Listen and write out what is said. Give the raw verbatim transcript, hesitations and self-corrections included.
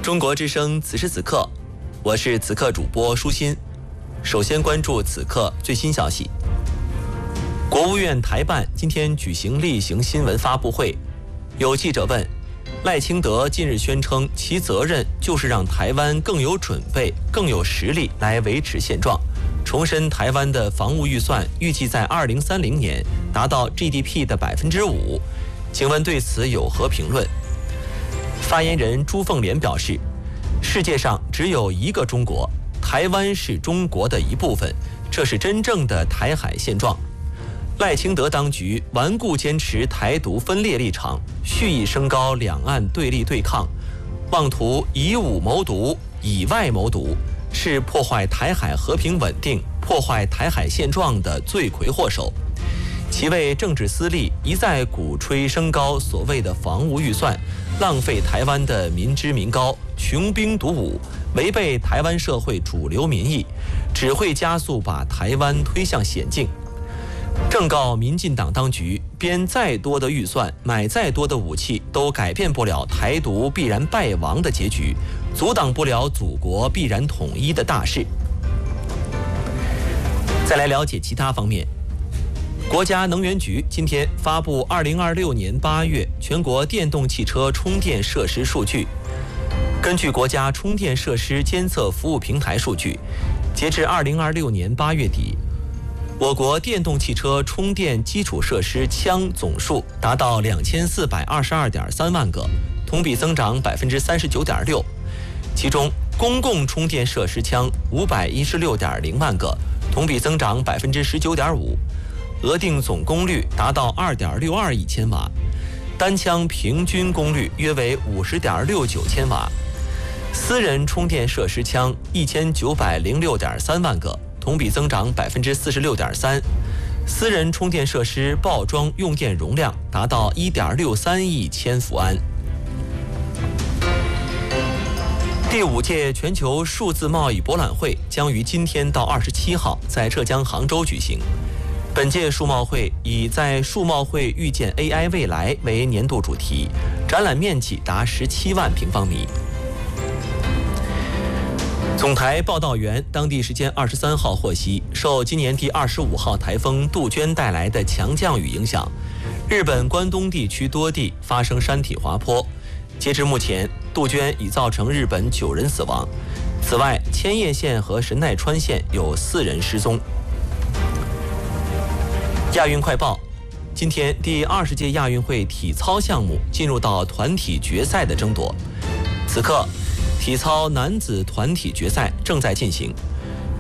中国之声此时此刻，我是此刻主播舒心。首先关注此刻最新消息。国务院台办今天举行例行新闻发布会，有记者问，赖清德近日宣称其责任就是让台湾更有准备、更有实力来维持现状，重申台湾的防务预算预计在二零三零年达到 G D P 的百分之五，请问对此有何评论？发言人朱凤莲表示，世界上只有一个中国，台湾是中国的一部分，这是真正的台海现状。赖清德当局顽固坚持台独分裂立场，蓄意升高两岸对立对抗，妄图以武谋独、以外谋独，是破坏台海和平稳定、破坏台海现状的罪魁祸首。其为政治私利，一再鼓吹升高所谓的防务预算，浪费台湾的民脂民膏，穷兵黩武，违背台湾社会主流民意，只会加速把台湾推向险境。正告民进党当局，编再多的预算，买再多的武器，都改变不了台独必然败亡的结局，阻挡不了祖国必然统一的大势。再来了解其他方面。国家能源局今天发布二零二六年八月全国电动汽车充电设施数据。根据国家充电设施监测服务平台数据，截至二零二六年八月底，我国电动汽车充电基础设施枪总数达到两千四百二十二点三万个，同比增长百分之三十九点六。其中，公共充电设施枪五百一十六点零万个，同比增长百分之十九点五。额定总功率达到 二点六二亿千瓦，单枪平均功率约为 五十点六九千瓦。私人充电设施枪一千九百零六点三万个，同比增长百分之四十六点三。私人充电设施报装用电容量达到 一点六三亿千伏安。第五届全球数字贸易博览会将于今天到二十七号在浙江杭州举行。本届数贸会以在数贸会遇见 A I 未来为年度主题，展览面积达十七万平方米。总台报道员当地时间二十三号获悉，受今年第二十五号台风杜鹃带来的强降雨影响，日本关东地区多地发生山体滑坡。截至目前，杜鹃已造成日本九人死亡。此外，千叶县和神奈川县有四人失踪。亚运快报，今天第二十届亚运会体操项目进入到团体决赛的争夺。此刻，体操男子团体决赛正在进行。